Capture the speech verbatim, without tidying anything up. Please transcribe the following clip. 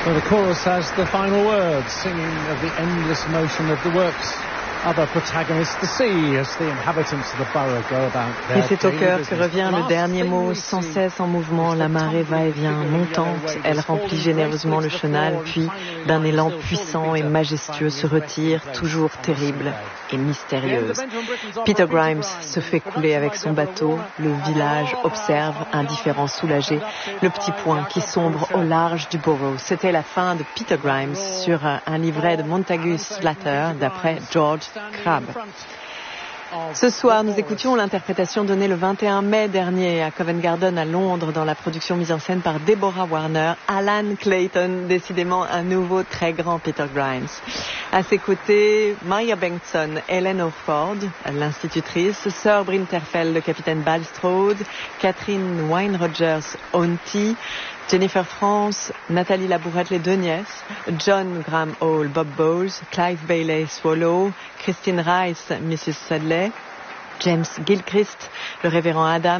Well, the chorus has the final words, singing of the endless motion of the works. Other protagonists to see as the inhabitants of the borough go about their Et c'est au daily cœur business. que revient le dernier mot, sans cesse en mouvement, la marée va et vient, montante, elle remplit généreusement le chenal, puis d'un élan puissant et majestueux se retire, toujours terrible et mystérieuse. Peter Grimes se fait couler avec son bateau, le village observe, indifférent, soulagé, le petit point qui sombre au large du borough. C'était la fin de Peter Grimes sur un livret de Montagu Slater d'après George Crabbe. Ce soir, nous écoutions l'interprétation donnée le vingt et un mai dernier à Covent Garden à Londres dans la production mise en scène par Deborah Warner, Alan Clayton, décidément un nouveau très grand Peter Grimes. À ses côtés, Maya Bengtson, Helen Orford, l'institutrice, Sir Brinterfell, le capitaine Balstrode, Catherine Wine Rogers, Auntie, Jennifer France, Nathalie Labourette, les deux nièces, John Graham Hall, Bob Bowles, Clive Bailey, Swallow, Christine Rice, missus Sedley, James Gilchrist, le révérend Adam,